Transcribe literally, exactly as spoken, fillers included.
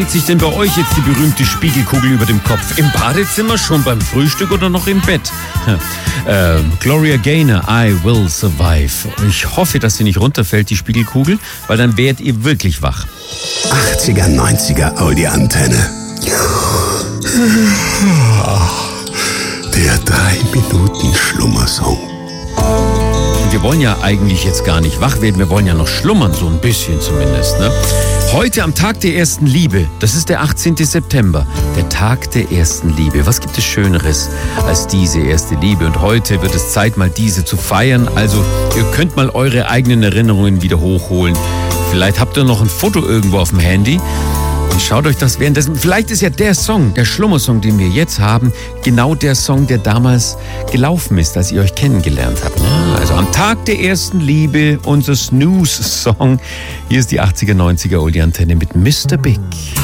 sich denn bei euch jetzt die berühmte Spiegelkugel über dem Kopf? Im Badezimmer, schon beim Frühstück oder noch im Bett? äh, Gloria Gaynor, I Will Survive. Ich hoffe, dass sie nicht runterfällt, die Spiegelkugel, weil dann werdet ihr wirklich wach. achtziger, neunziger Audi-Antenne. Der drei Minuten Schlummersong. Wir wollen ja eigentlich jetzt gar nicht wach werden, wir wollen ja noch schlummern, so ein bisschen zumindest, ne? Heute am Tag der ersten Liebe, das ist der achtzehnten September, der Tag der ersten Liebe. Was gibt es Schöneres als diese erste Liebe? Und heute wird es Zeit, mal diese zu feiern. Also ihr könnt mal eure eigenen Erinnerungen wieder hochholen. Vielleicht habt ihr noch ein Foto irgendwo auf dem Handy. Und schaut euch das währenddessen. Vielleicht ist ja der Song, der Schlummersong, den wir jetzt haben, genau der Song, der damals gelaufen ist, als ihr euch kennengelernt habt. Also am Tag der ersten Liebe, unser Snooze-Song. Hier ist die achtziger, neunziger Oldie-Antenne mit Mister Big.